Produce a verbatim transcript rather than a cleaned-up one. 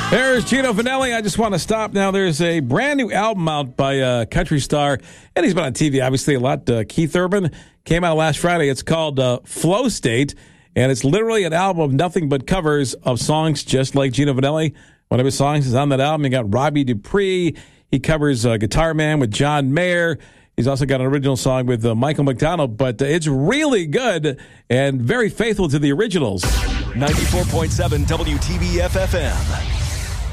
There's Gino Vanelli. I just want to stop now. There's a brand new album out by a country star, and he's been on T V obviously a lot. Uh, Keith Urban came out last Friday. It's called uh, Flow State, and it's literally an album of nothing but covers of songs just like Gino Vanelli. One of his songs is on that album. You got Robbie Dupree. He covers uh, Guitar Man with John Mayer. He's also got an original song with uh, Michael McDonald, but uh, it's really good and very faithful to the originals. ninety-four point seven W T B F F M.